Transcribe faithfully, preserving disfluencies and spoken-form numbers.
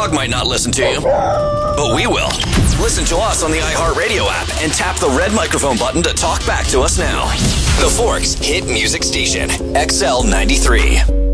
dog might not listen to you, but we will. Listen to us on the iHeartRadio app and tap the red microphone button to talk back to us now. The Forks Hit Music Station, X L ninety-three.